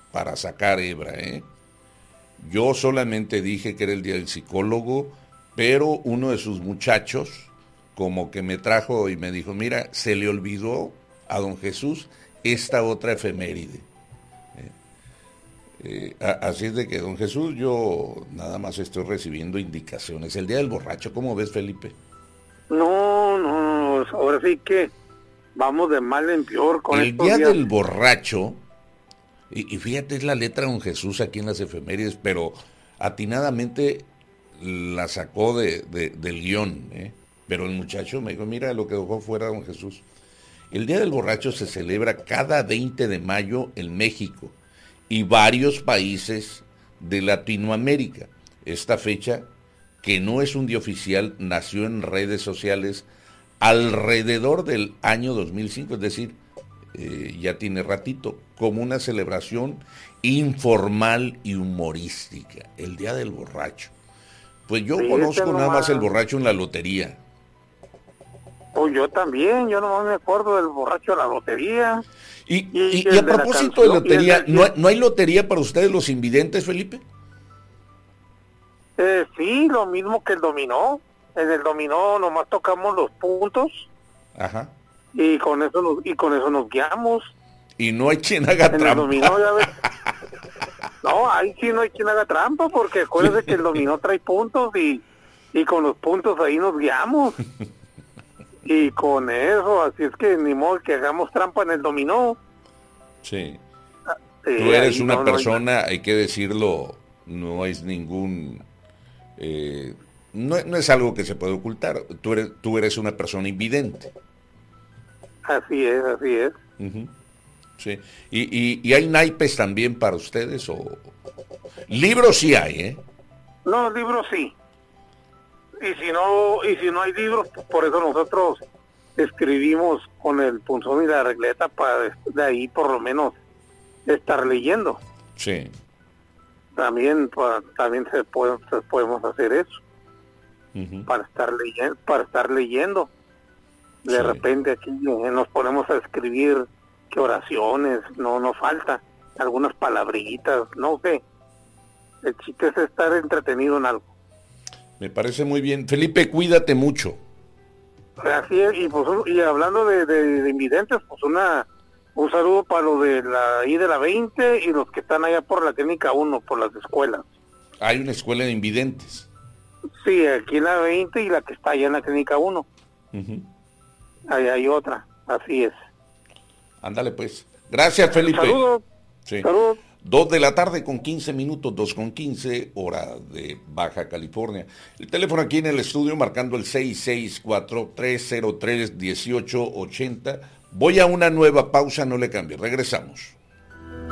para sacar hebra, ¿eh? Yo solamente dije que era el día del psicólogo, pero uno de sus muchachos como que me trajo y me dijo, mira, se le olvidó a don Jesús esta otra efeméride. Así es de que, don Jesús, yo nada más estoy recibiendo indicaciones. El día del borracho, ¿cómo ves, Felipe? No, no, ahora sí que vamos de mal en peor con El estos día días. del borracho, y fíjate, es la letra de don Jesús aquí en las efemérides, pero atinadamente la sacó del guión, ¿eh? Pero el muchacho me dijo, mira lo que dejó fuera don Jesús. El Día del Borracho se celebra cada 20 de mayo en México y varios países de Latinoamérica. Esta fecha, que no es un día oficial, nació en redes sociales alrededor del año 2005, es decir, ya tiene ratito, como una celebración informal y humorística, el Día del Borracho. Pues yo Fíjate conozco nada nomás, más el borracho en la lotería. pues yo también, yo nomás me acuerdo del borracho de la lotería Y, y y a el de la propósito de canción, y el lotería, del... ¿no hay lotería para ustedes los invidentes, Felipe? Sí, lo mismo que el dominó. En el dominó nomás tocamos los puntos Ajá. y con eso nos guiamos. Y no hay quien haga En el dominó, trampa. ya ves. No, ahí sí no hay quien haga trampa, porque acuérdense que el dominó trae puntos y con los puntos ahí nos guiamos. Y con eso, así es que ni modo que hagamos trampa en el dominó. Sí. Sí, Tú eres ahí una no hay... persona, hay que decirlo, no es ningún... no es algo que se puede ocultar. Tú eres una persona invidente. Así es, así es. Ujú. Sí. Y hay naipes también para ustedes o... Libros sí hay, ¿eh? No, libros sí. Y si no hay libros, pues por eso nosotros escribimos con el punzón y la regleta para de ahí por lo menos estar leyendo. Sí. También podemos hacer eso, Ujú. para estar leyendo. De Sí. repente aquí nos ponemos a escribir que oraciones, no nos falta algunas palabritas, no sé. El chiste es estar entretenido en algo. Me parece muy bien. Felipe, cuídate mucho. Así es, y pues y hablando de invidentes, pues un saludo para los de la I de la 20 y los que están allá por la clínica 1, por las escuelas. Hay una escuela de invidentes. Sí, aquí en la 20 y la que está allá en la clínica 1. Ujú. Ahí hay otra, así es. Ándale pues. Gracias, Felipe. Saludos, Sí. saludos. 2 de la tarde con 15 minutos, 2:15, hora de Baja California. El teléfono aquí en el estudio marcando el 664-303-1880. Voy a una nueva pausa, no le cambie. Regresamos.